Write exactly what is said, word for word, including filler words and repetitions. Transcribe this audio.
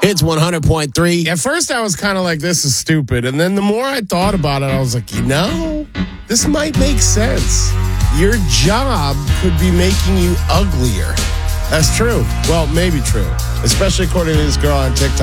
It's one hundred point three. At first, I was kind of like, this is stupid. And then the more I thought about it, I was like, you know, this might make sense. Your job could be making you uglier. That's true. Well, maybe true. Especially according to this girl on TikTok.